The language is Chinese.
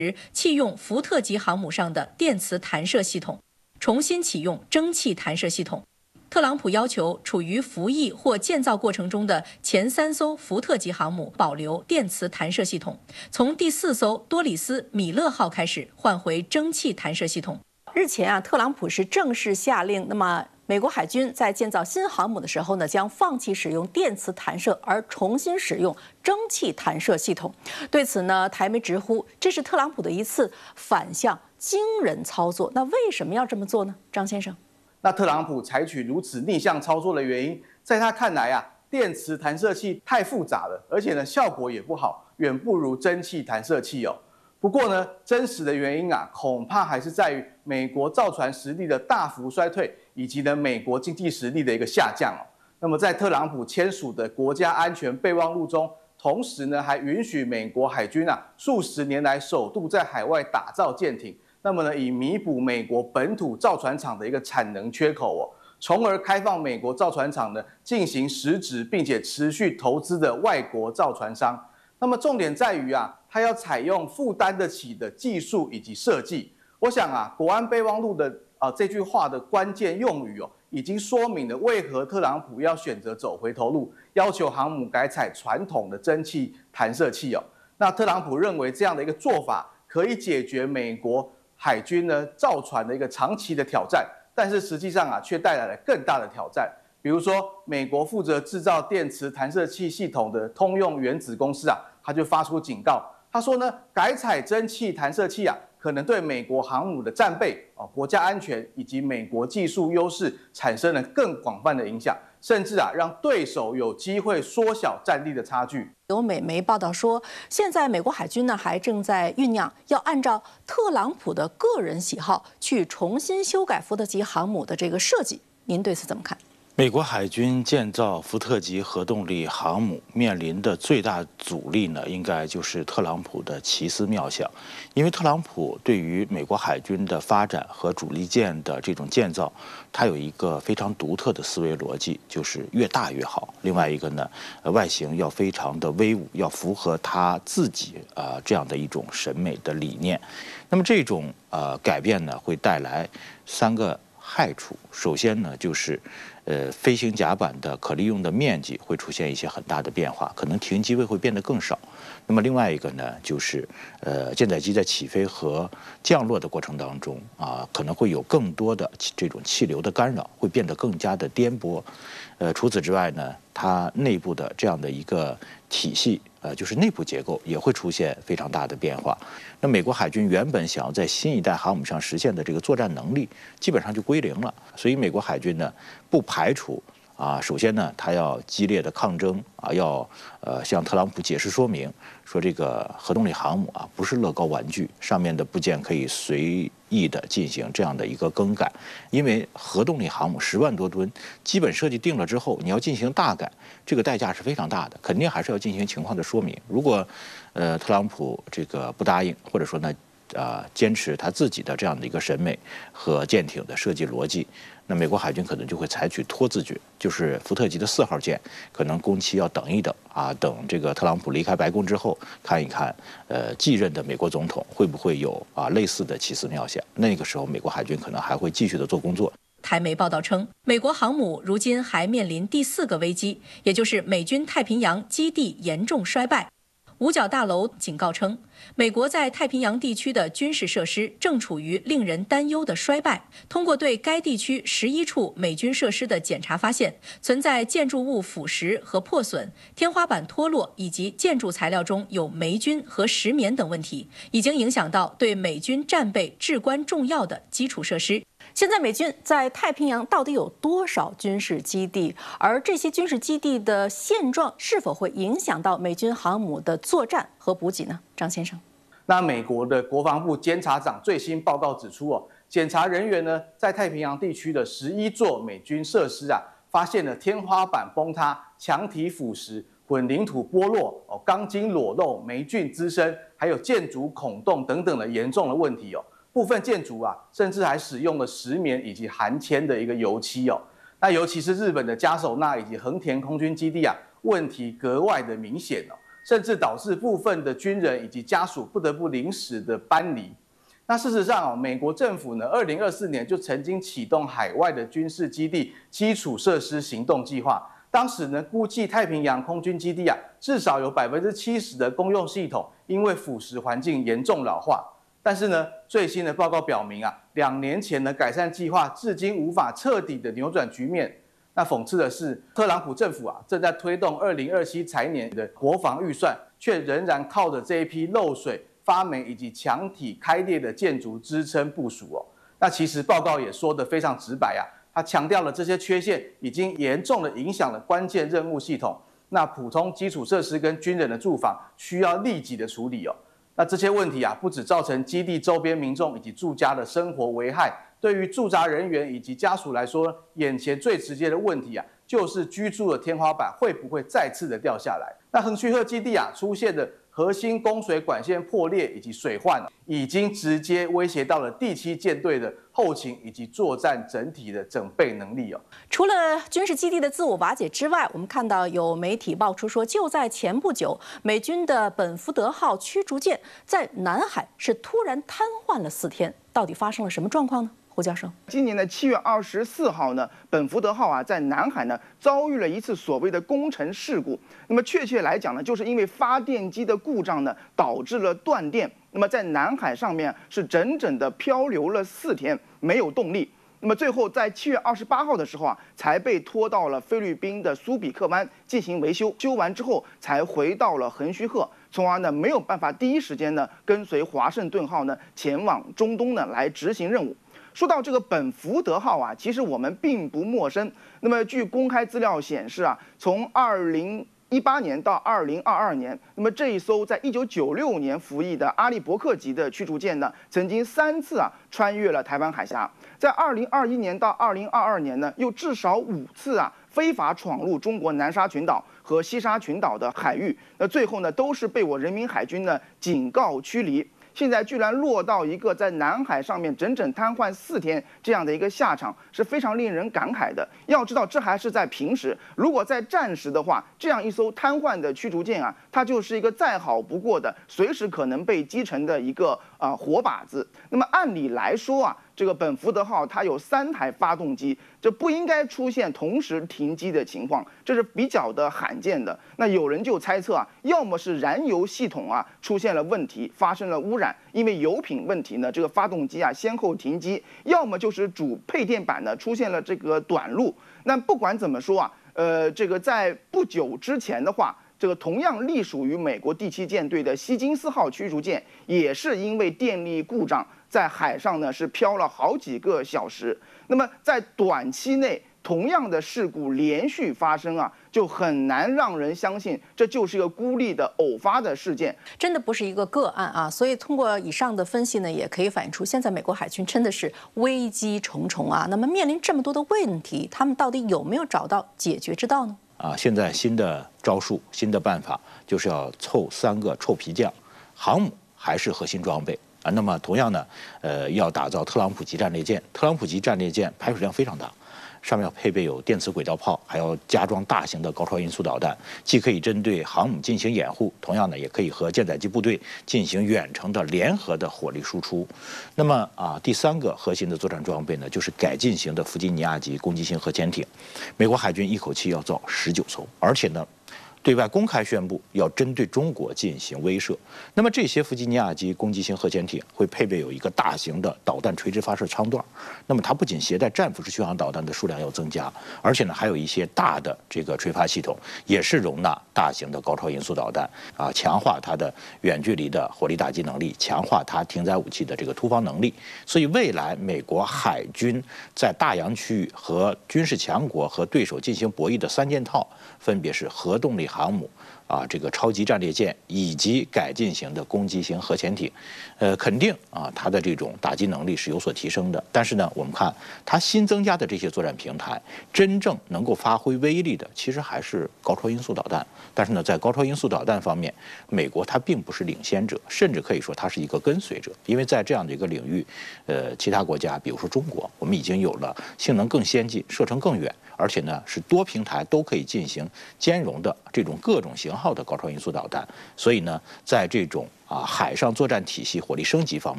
弃用福特级航母上的电磁弹射系统，重新启用蒸汽弹射系统。特朗普要求处于服役或建造过程中的前3艘福特级航母保留电磁弹射系统，从第4艘多里斯·米勒号开始换回蒸汽弹射系统。 日前特朗普是正式下令，美国海军在建造新航母的时候呢，将放弃使用电磁弹射，而重新使用蒸汽弹射系统。对此呢，台媒直呼这是特朗普的一次反向惊人操作。那为什么要这么做呢？张先生， 那特朗普采取如此逆向操作的原因，在他看来电磁弹射器太复杂了，而且呢效果也不好，远不如蒸汽弹射器哦。不过呢，真实的原因恐怕还是在于美国造船实力的大幅衰退，以及呢美国经济实力的一个下降哦。那么在特朗普签署的国家安全备忘录中，同时呢还允许美国海军数十年来首度在海外打造舰艇，那么呢以弥补美国本土造船厂的一个产能缺口哦，从而开放美国造船厂呢进行实质并且持续投资的外国造船商。那么重点在于它要采用负担得起的技术以及设计。我想国安备忘录的这句话的关键用语已经说明了为何特朗普要选择走回头路，要求航母改采传统的蒸汽弹射器哦。那特朗普认为这样的一个做法可以解决美国海军呢造船的一个长期的挑战，但是实际上却带来了更大的挑战。比如说，美国负责制造电磁弹射器系统的通用原子公司他就发出警告，他说呢，改采蒸汽弹射器可能对美国航母的战备、国家安全以及美国技术优势产生了更广泛的影响，甚至让对手有机会缩小战力的差距。 有美媒报道说，现在美国海军呢还正在酝酿要按照特朗普的个人喜好去重新修改福特级航母的这个设计。您对此怎么看？ 美国海军建造福特级核动力航母面临的最大阻力呢，应该就是特朗普的奇思妙想。因为特朗普对于美国海军的发展和主力舰的这种建造，他有一个非常独特的思维逻辑，就是越大越好。另外一个呢，外形要非常的威武，要符合他自己这样的一种审美的理念。那么这种改变呢，会带来3个害处。首先呢，就是飞行甲板的可利用的面积会出现一些很大的变化，可能停机位会变得更少。那么另外一个呢，就是舰载机在起飞和降落的过程当中可能会有更多的这种气流的干扰，会变得更加的颠簸。除此之外呢，它内部的这样的一个体系就是内部结构也会出现非常大的变化。那美国海军原本想要在新一代航母上实现的这个作战能力，基本上就归零了。所以美国海军呢，不排除首先呢，他要激烈的抗争要向特朗普解释说明，说这个核动力航母不是乐高玩具，上面的部件可以随意的进行这样的一个更改。因为核动力航母10万多吨，基本设计定了之后，你要进行大改，这个代价是非常大的，肯定还是要进行情况的说明。如果特朗普这个不答应，或者说呢坚持他自己的这样的一个审美和舰艇的设计逻辑，那美国海军可能就会采取拖字诀，就是福特级的4号舰可能工期要等一等等这个特朗普离开白宫之后，看一看继任的美国总统会不会有类似的奇思妙想。那个时候美国海军可能还会继续的做工作。 台媒报道称，美国航母如今还面临第4个危机，也就是美军太平洋基地严重衰败。五角大楼警告称，美国在太平洋地区的军事设施正处于令人担忧的衰败。通过对该地区11处美军设施的检查发现，存在建筑物腐蚀和破损、天花板脱落以及建筑材料中有霉菌和石棉等问题，已经影响到对美军战备至关重要的基础设施。 现在美军在太平洋到底有多少军事基地？而这些军事基地的现状是否会影响到美军航母的作战和补给呢？张先生， 那美国的国防部监察长最新报告指出检查人员呢在太平洋地区的11座美军设施发现了天花板崩塌、墙体腐蚀、混凝土剥落、钢筋裸露、霉菌滋生，还有建筑孔洞等等的严重的问题部分建筑甚至还使用了石棉以及含铅的一个油漆那尤其是日本的嘉手纳以及横田空军基地问题格外的明显甚至导致部分的军人以及家属不得不临时的搬离。那事实上美国政府呢，2024年就曾经启动海外的军事基地基础设施行动计划。当时呢，估计太平洋空军基地至少有70%的公用系统因为腐蚀环境严重老化。但是呢，最新的报告表明2年前的改善计划至今无法彻底的扭转局面。那讽刺的是，特朗普政府正在推动2027财年的国防预算，却仍然靠着这一批漏水、发霉以及墙体开裂的建筑支撑部署那其实报告也说得非常直白他强调了这些缺陷已经严重的影响了关键任务系统，那普通基础设施跟军人的住房需要立即的处理那这些问题不只造成基地周边民众以及住家的生活危害，对于驻扎人员以及家属来说，眼前最直接的问题就是居住的天花板会不会再次的掉下来。那横须贺基地出现的核心供水管线破裂以及水患已经直接威胁到了第7舰队的后勤以及作战整体的整备能力除了军事基地的自我瓦解之外，我们看到有媒体爆出说，就在前不久，美军的本福德号驱逐舰在南海是突然瘫痪了4天，到底发生了什么状况呢？胡教授， 今年的7月24号呢，本福德号在南海呢遭遇了一次所谓的工程事故。那么确切来讲呢，就是因为发电机的故障呢，导致了断电。那么在南海上面是整整的漂流了4天，没有动力。那么最后在7月28号的时候才被拖到了菲律宾的苏比克湾进行维修，修完之后才回到了横须贺，从而呢没有办法第一时间呢跟随华盛顿号呢前往中东呢来执行任务。说到这个本福德号其实我们并不陌生。那么据公开资料显示从2018年到2022年，那么这一艘在1996年服役的阿利伯克级的驱逐舰呢，曾经3次穿越了台湾海峡。在2021年到2022年呢，又至少5次非法闯入中国南沙群岛和西沙群岛的海域。那最后呢，都是被我人民海军呢警告驱离。现在居然落到一个在南海上面整整瘫痪4天这样的一个下场，是非常令人感慨的。要知道，这还是在平时，如果在战时的话，这样一艘瘫痪的驱逐舰它就是一个再好不过的，随时可能被击沉的一个活靶子。那么按理来说这个本福德号它有3台发动机，这不应该出现同时停机的情况，这是比较的罕见的。那有人就猜测要么是燃油系统出现了问题，发生了污染，因为油品问题呢，这个发动机先后停机；要么就是主配电板呢出现了这个短路。那不管怎么说这个在不久之前的话，这个同样隶属于美国第7舰队的希金斯号驱逐舰，也是因为电力故障，在海上呢是漂了好几个小时。那么在短期内，同样的事故连续发生就很难让人相信这就是一个孤立的偶发的事件， 真的不是一个个案所以通过以上的分析呢，也可以反映出现在美国海军真的是危机重重那么面临这么多的问题，他们到底有没有找到解决之道呢？ 现在新的招数、新的办法就是要凑3个臭皮匠，航母还是核心装备那么同样呢，要打造特朗普级战列舰。特朗普级战列舰排水量非常大，上面要配备有电磁轨道炮，还要加装大型的高超音速导弹，既可以针对航母进行掩护，同样呢也可以和舰载机部队进行远程的联合的火力输出。那么第3个核心的作战装备呢，就是改进型的弗吉尼亚级攻击型核潜艇。美国海军一口气要造19艘，而且呢对外公开宣布要针对中国进行威慑。那么这些弗吉尼亚级攻击型核潜艇会配备有一个大型的导弹垂直发射舱段，那么它不仅携带战斧式巡航导弹的数量要增加，而且呢还有一些大的这个垂发系统，也是容纳大型的高超音速导弹强化它的远距离的火力打击能力，强化它停载武器的这个突防能力。所以未来美国海军在大洋区域和军事强国和对手进行博弈的3件套，分别是核动力航母这个超级战列舰以及改进型的攻击型核潜艇，肯定它的这种打击能力是有所提升的。但是呢，我们看它新增加的这些作战平台，真正能够发挥威力的，其实还是高超音速导弹。但是呢，在高超音速导弹方面，美国它并不是领先者，甚至可以说它是一个跟随者。因为在这样的一个领域，其他国家，比如说中国，我们已经有了性能更先进、射程更远， 而且呢是多平台都可以进行兼容的这种各种型号的高超音速导弹。所以呢，在这种海上作战体系火力升级方面。